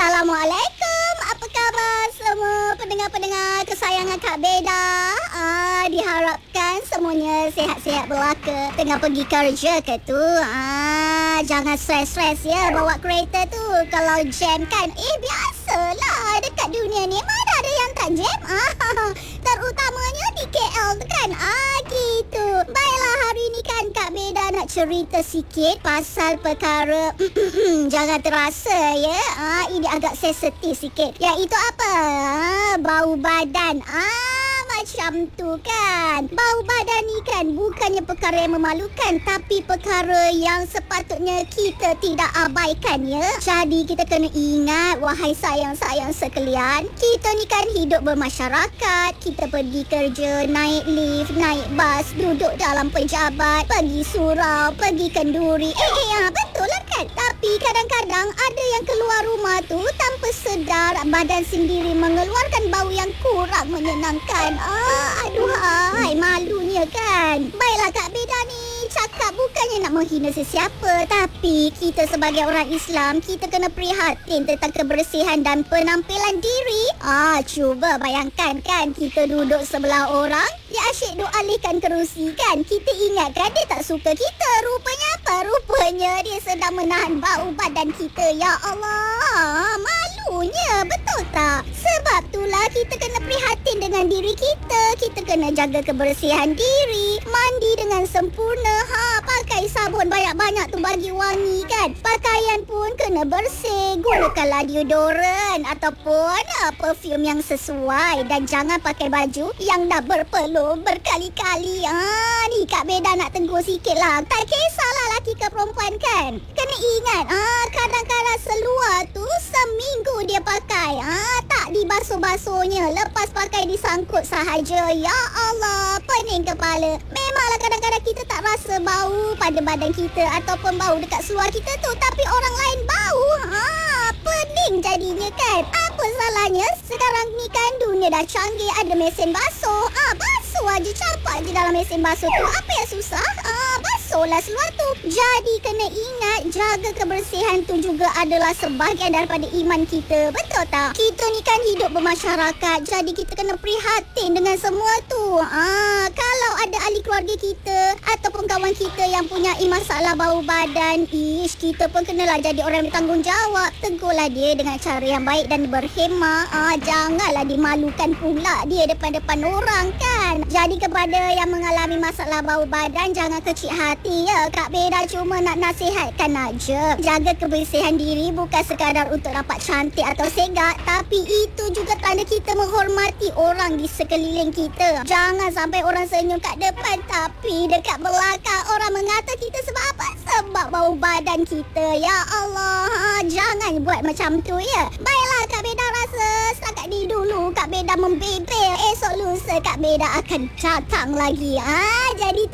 Assalamualaikum. Apa khabar semua pendengar-pendengar kesayangan Kak Beda? Diharapkan semuanya sihat-sihat belaka. Tengah pergi kerja ke tu? Jangan stres-stres ya bawa kereta tu. Kalau jam kan, biasalah dekat dunia ni. Mana ada yang tak jam? Terutamanya di KL tu kan. Gitu. Baiklah, hari ni kan Kak Beda nak cerita sikit pasal perkara jangan terasa ya. Ini agak sensitif sikit. Iaitu apa? Bau badan. Macam tu kan. Bau badan ni kan bukannya perkara yang memalukan, tapi perkara yang sepatutnya kita tidak abaikan ya. Jadi kita kena ingat, wahai sayang-sayang sekalian, kita ni kan hidup bermasyarakat. Kita pergi kerja, naik lift, naik bas, duduk dalam pejabat, pergi surau, pergi kenduri. Betul lah kan. Tapi kadang-kadang ada yang keluar rumah tu tanpa sedar badan sendiri mengeluarkan bau yang kurang menyenangkan. Aduhai, malunya kan. Baiklah Kak Beda ni cakap bukannya nak menghina sesiapa, tapi kita sebagai orang Islam, kita kena prihatin tentang kebersihan dan penampilan diri. Cuba bayangkan kan, kita duduk sebelah orang, dia asyik duk alihkan kerusi kan. Kita ingatkan dia tak suka kita. Rupanya apa? Rupanya dia sedang menahan bau badan kita. Ya Allah, malunya, betul tak? Sebab itulah kita kena prihatin dengan diri kita. Kita kena jaga kebersihan diri, mandi dengan sempurna. Pakai sabun banyak-banyak tu bagi wangi kan. Pakaian pun kena bersih. Gunakanlah deodoran ataupun perfume yang sesuai. Dan jangan pakai baju yang dah berpeluh berkali-kali. Ni Kak Beda nak tegur sikit lah. Tak kisahlah laki ke perempuan kan. Kena ingat, kadang-kadang seluar tu seminggu dia pakai. Tak dibasuh-basuhnya. Lepas pakai disangkut sahaja. Ya Allah, pening kepala. Memanglah kadang-kadang kita tak rasa bau pada badan kita ataupun bau dekat seluar kita tu, tapi orang lain bau. Pening jadinya kan. Apa salahnya? Sekarang ni kan dunia dah canggih, ada mesin basuh. Basuh aja, campak je dalam mesin basuh tu. Apa yang susah? Basuhlah seluar tu. Jadi kena ingat, jaga kebersihan tu juga adalah sebahagian daripada iman kita. Betul tak? Kita ni kan hidup bermasyarakat, jadi kita kena prihatin dengan semua tu. Kalau ada ahli keluarga kita ataupun kawan kita yang punya masalah bau badan, kita pun kenalah jadi orang bertanggungjawab. Tegurlah dia dengan cara yang baik dan berhemah. Janganlah dimalukan pula dia depan-depan orang kan. Jadi kepada yang mengalami masalah bau badan, jangan kecil hati ya. Kak Beda cuma nak nasihatkan aja. Jaga kebersihan diri bukan sekadar untuk dapat cantik atau segak, tapi itu juga tanda kita menghormati orang di sekeliling kita. Jangan sampai orang senyum kat depan, tapi dekat belakang orang mengata kita sebab apa? Sebab bau badan kita. Ya Allah, jangan buat macam tu ya. Baiklah, Kak Beda rasa setakat ni dulu Kak Beda membebel. Esok lusa Kak Beda akan datang lagi. Jadi